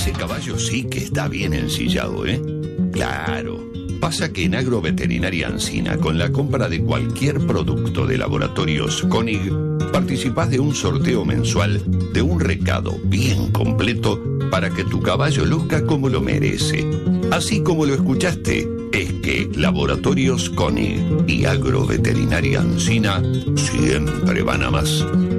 ese caballo sí que está bien ensillado, ¿eh? Claro. Pasa que en Agroveterinaria Ancina, con la compra de cualquier producto de Laboratorios Koenig, participás de un sorteo mensual de un recado bien completo para que tu caballo luzca como lo merece. Así como lo escuchaste, es que Laboratorios Koenig y Agroveterinaria Ancina siempre van a más.